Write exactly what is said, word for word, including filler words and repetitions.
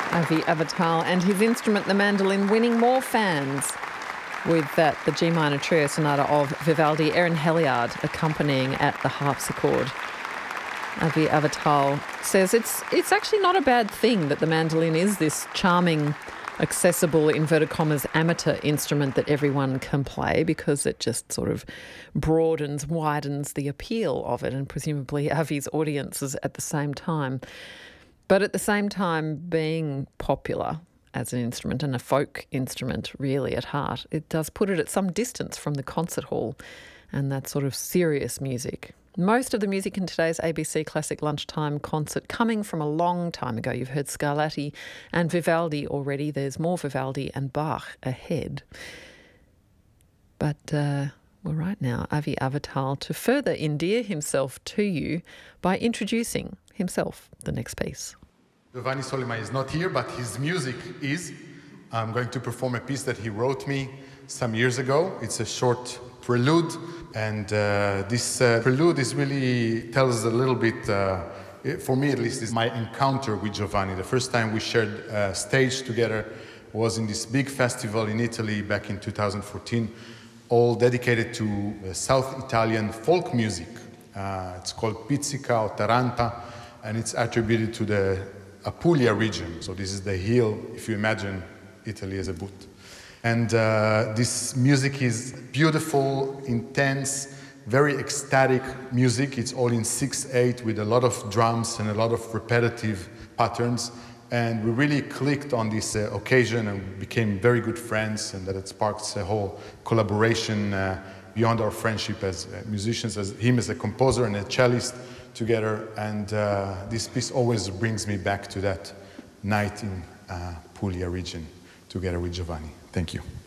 Avi Avital and his instrument, the mandolin, winning more fans with that, the G minor trio sonata of Vivaldi, Erin Heliard accompanying at the harpsichord. Avi Avital says it's it's actually not a bad thing that the mandolin is this charming, accessible, inverted commas, amateur instrument that everyone can play, because it just sort of broadens, widens the appeal of it, and presumably Avi's audiences at the same time. But at the same time, being popular as an instrument, and a folk instrument really at heart, it does put it at some distance from the concert hall and that sort of serious music. Most of the music in today's A B C Classic Lunchtime concert coming from a long time ago. You've heard Scarlatti and Vivaldi already. There's more Vivaldi and Bach ahead. But, uh, well, right now, Avi Avital to further endear himself to you by introducing himself, the next piece. Giovanni Solimai is not here, but his music is. I'm going to perform a piece that he wrote me some years ago. It's a short prelude, and uh, this uh, prelude is really tells a little bit, uh, for me at least, is my encounter with Giovanni. The first time we shared uh, stage together was in this big festival in Italy back in two thousand fourteen, all dedicated to uh, South Italian folk music. Uh, it's called Pizzica o Taranta, and it's attributed to the Apulia region. So this is the hill, if you imagine Italy as a boot. And uh, this music is beautiful, intense, very ecstatic music. It's all in six eight with a lot of drums and a lot of repetitive patterns. And we really clicked on this uh, occasion and became very good friends, and that it sparked a whole collaboration uh, beyond our friendship as uh, musicians, as him as a composer and a cellist together. And uh, this piece always brings me back to that night in uh, Puglia region together with Giovanni. Thank you.